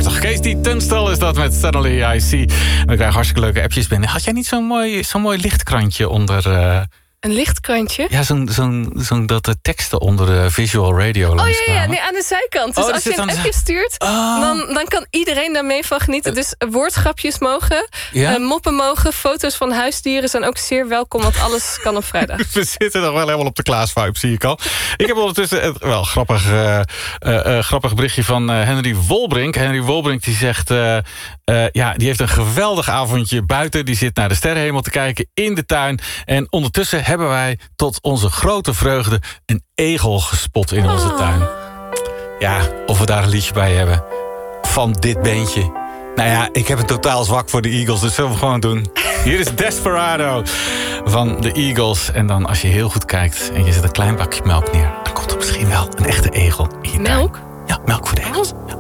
50. Casey Tunstall is dat met Suddenly I See. En we krijgen hartstikke leuke appjes binnen. Had jij niet zo'n mooi lichtkrantje onder... Een lichtkrantje? Ja, zo'n dat de teksten onder de visual radio langskwamen. Ja, nee, aan de zijkant. Dus als je een appje stuurt, dan kan iedereen daarmee van genieten. Dus woordschapjes mogen, moppen mogen, foto's van huisdieren zijn ook zeer welkom, want alles kan op vrijdag. We zitten nog wel helemaal op de Klaas-vibe, zie ik al. Ik heb ondertussen het wel grappig berichtje van Henry Wolbrink. Henry Wolbrink die zegt, die heeft een geweldig avondje buiten. Die zit naar de sterrenhemel te kijken in de tuin. En ondertussen hebben wij tot onze grote vreugde een egel gespot in onze tuin. Ja, of we daar een liedje bij hebben van dit bandje. Nou ja, ik heb een totaal zwak voor de Eagles, dus zullen we gewoon doen. Hier is Desperado van de Eagles. En dan als je heel goed kijkt en je zet een klein bakje melk neer, dan komt er misschien wel een echte egel in je tuin. Melk? Ja, melk voor de egels. Ja.